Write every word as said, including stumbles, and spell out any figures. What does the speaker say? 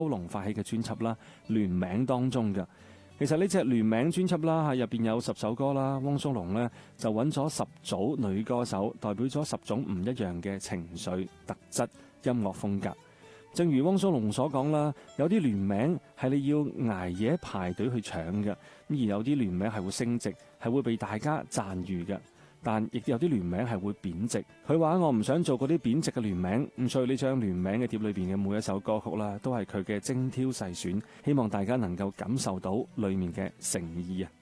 龍發起嘅專輯啦，聯名當中嘅。其實呢隻聯名專輯啦，入邊有十首歌啦，汪蘇泷呢就揾咗十組女歌手，代表咗十種唔一樣嘅情緒、特質、音樂風格。正如汪蘇泷所講啦，有啲聯名係你要捱夜排隊去搶嘅，而有啲聯名係會升值，係會被大家讚譽嘅。但亦有啲聯名係會貶值。佢話我唔想做嗰啲貶值嘅聯名，咁所以呢張聯名嘅碟裏邊嘅每一首歌曲啦，都係佢嘅精挑細選，希望大家能夠感受到裏面嘅誠意啊！